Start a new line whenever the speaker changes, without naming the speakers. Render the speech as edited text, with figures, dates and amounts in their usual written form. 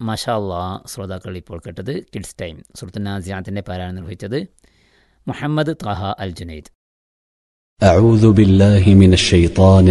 മാഷാ അല്ലാ. ശ്രോതാക്കൾ ഇപ്പോൾ കേട്ടത് കിഡ്സ് ടൈം. സൂറത്തുൻ നാസിയാത്തിൻ്റെ പാരായണം നിർവഹിച്ചത് മുഹമ്മദ് ത്വാഹ അൽ ജുനൈദ്.
أعوذ بالله من الشيطان